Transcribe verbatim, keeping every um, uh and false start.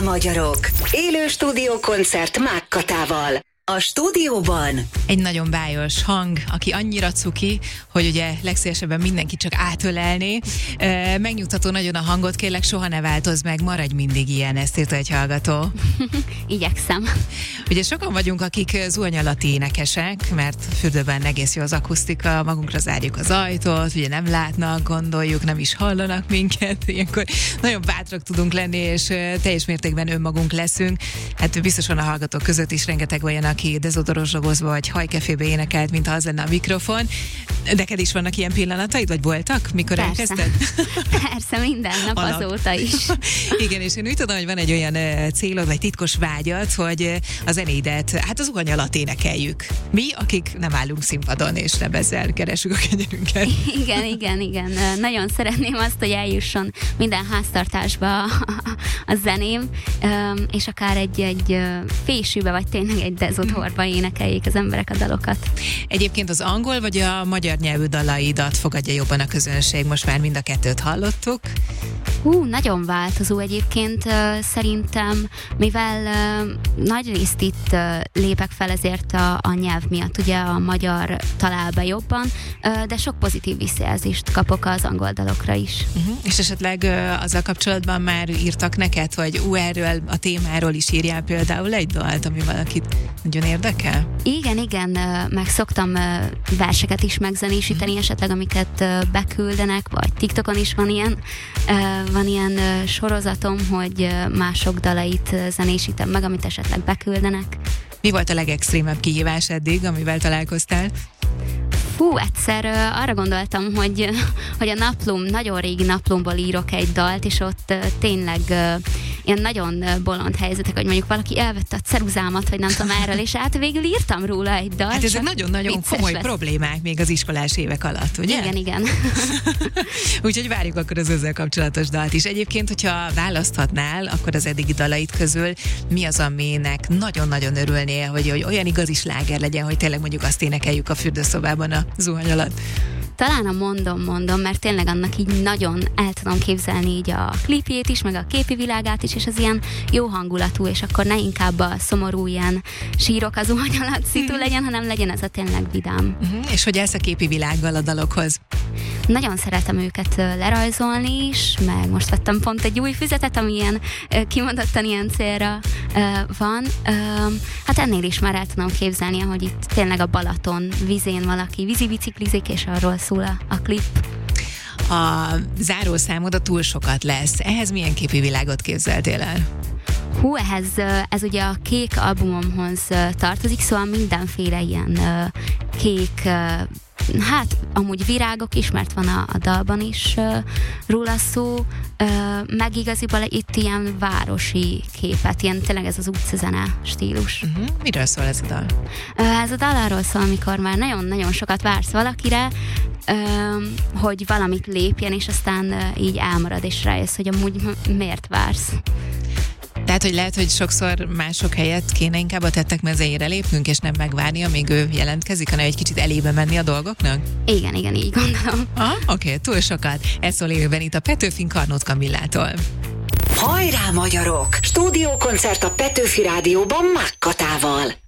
magyarok! Élő stúdiókoncert Mák Katával. A stúdióban egy nagyon bájos hang, aki annyira cuki, hogy ugye legszívesebben mindenki csak átölelné. E, megnyugtató nagyon a hangot, kérlek, soha ne változz meg, maradj mindig ilyen, ezt írta egy hallgató. Igyekszem. Ugye sokan vagyunk, akik zuhany alatti énekesek, mert fürdőben egész jó az akusztika, magunkra zárjuk az ajtót, ugye nem látnak, gondoljuk, nem is hallanak minket, ilyenkor nagyon bátrak tudunk lenni, és teljes mértékben önmagunk leszünk. Hát biztosan a hallgatók között is rengeteg olyan, aki dezodoros vagy hajkefébe énekelt, mintha az lenne a mikrofon. Neked is vannak ilyen pillanataid, vagy voltak, mikor Persze. elkezdted? Persze, minden nap Alap. Azóta is. Igen, és én úgy tudom, hogy van egy olyan uh, célod, vagy titkos vágyad, hogy uh, a zenédet, hát az zuhany alatt énekeljük. Mi, akik nem állunk színpadon, és nem ezzel keresünk a kenyerünket. Igen, igen, igen. Nagyon szeretném azt, hogy eljusson minden háztartásba a zeném, és akár egy, egy fésűbe, vagy tényleg egy dezodorba énekeljék az emberek a dalokat. Egyébként az angol vagy a magyar nyelvű dalaidat fogadja jobban a közönség? Most már mind a kettőt hallottuk. Hú, nagyon változó egyébként. Szerintem, mivel nagy részt itt lépek fel ezért a, a nyelv miatt, ugye a magyar talál be jobban, de sok pozitív visszajelzést kapok az angol dalokra is. Uh-huh. És esetleg azzal kapcsolatban már írtak neked, hogy ú, erről a témáról is írjál például egy dalt, ami valakit nagyon érdekel? Igen, igen, meg szoktam verseket is megzenésíteni, uh-huh. esetleg amiket beküldenek, vagy TikTokon is van ilyen, van ilyen sorozatom, hogy mások dalait zenésítem meg, amit esetleg beküldenek. Mi volt a legextrémebb kihívás eddig, amivel találkoztál? Fú, egyszer uh, arra gondoltam, hogy, hogy a naplóm, nagyon régi naplomból írok egy dalt, és ott uh, tényleg uh, ilyen nagyon uh, bolond helyzetek, hogy mondjuk valaki elvette a ceruzámat, vagy nem tudom erről, és hát végül írtam róla egy dalt. Hát ezek nagyon-nagyon komoly lesz. Problémák még az iskolás évek alatt, ugye? Igen, igen. Úgyhogy várjuk akkor az ezzel kapcsolatos dalt is. Egyébként, hogyha választhatnál, akkor az eddigi dalait közül mi az, aminek nagyon-nagyon örülnél, hogy, hogy olyan igazi sláger legyen, hogy tényleg mondjuk azt énekeljük a fürdőszobában a zuhany alatt? Talán a mondom, mondom, mert tényleg annak így nagyon el tudom képzelni így a klipjét is, meg a képi világát is, és az ilyen jó hangulatú, és akkor ne inkább a szomorú ilyen sírok az zuhany alatt szitu mm. legyen, hanem legyen ez a tényleg vidám. Mm-hmm. És hogy állsz a képi világgal a dalokhoz? Nagyon szeretem őket lerajzolni is, meg most vettem pont egy új füzetet, ami ilyen kimondottan ilyen célra van. Hát ennél is már el tudom képzelni, hogy itt tényleg a Balaton vízén valaki vízibiciklizik, és arról szól a, a klip. A zárószámod a túl sokat lesz. Ehhez milyen képi világot képzeltél el? Hú, ehhez, ez ugye a kék albumomhoz tartozik, szóval mindenféle ilyen kék, hát amúgy virágok is, mert van a, a dalban is uh, róla szó, uh, meg igaziból itt ilyen városi képet, ilyen tényleg ez az utcazene stílus. Uh-huh. Miről szól ez a dal? Uh, ez a dal arról szól, amikor már nagyon-nagyon sokat vársz valakire, uh, hogy valamit lépjen, és aztán uh, így elmarad, és rájössz, hogy amúgy m- miért vársz. Tehát, hogy lehet, hogy sokszor mások helyett kéne inkább a tettek mezejére lépnünk, és nem megvárni, amíg ő jelentkezik, hanem egy kicsit elébe menni a dolgoknak? Igen, igen, így gondolom. Ah, oké, okay, túl sokat. Ez szól élőben itt a Petőfin Karnót Kamillától. Hajrá, magyarok! Stúdiókoncert a Petőfi Rádióban Mák Katával.